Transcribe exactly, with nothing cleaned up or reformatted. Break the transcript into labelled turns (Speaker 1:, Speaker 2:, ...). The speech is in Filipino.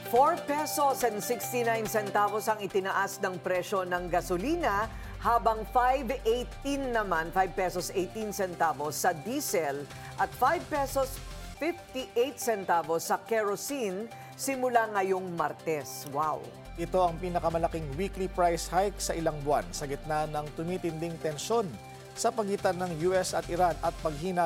Speaker 1: four pesos and sixty-nine centavos ang itinaas ng presyo ng gasolina, habang five eighteen naman, five pesos eighteen centavos sa diesel at five pesos fifty-eight centavos sa kerosene simula ngayong Martes. Wow!
Speaker 2: Ito ang pinakamalaking weekly price hike sa ilang buwan sa gitna ng tumitinding tensyon sa pagitan ng U S at Iran at paghina